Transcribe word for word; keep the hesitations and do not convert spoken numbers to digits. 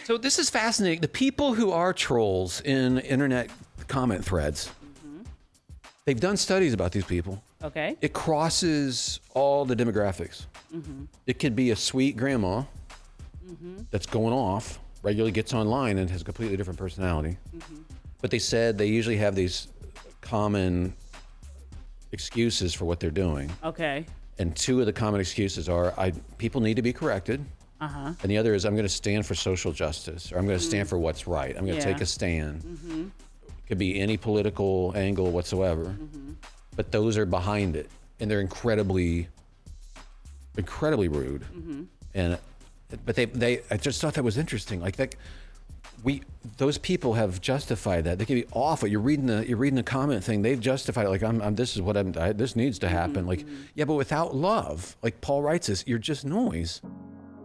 So this is fascinating. The people who are trolls in internet comment threads, mm-hmm. they've done studies about these people. Okay. It crosses all the demographics. Mm-hmm. It could be a sweet grandma mm-hmm. that's going off, regularly gets online and has a completely different personality. Mm-hmm. But they said they usually have these common excuses for what they're doing. Okay. And two of the common excuses are, I people need to be corrected. Uh-huh. And the other is, I'm going to stand for social justice, or I'm going to mm-hmm. stand for what's right. I'm going to yeah. take a stand. Mm-hmm. It could be any political angle whatsoever. Mm-hmm. But those are behind it. And they're incredibly, incredibly rude. Mm-hmm. And but they they I just thought that was interesting. Like that, we those people have justified that. They can be awful. You're reading the you're reading the comment thing. They've justified it. Like I'm, I'm this is what I'm. I, this needs to happen. Mm-hmm. Like yeah, but without love, like Paul writes this, you're just noise.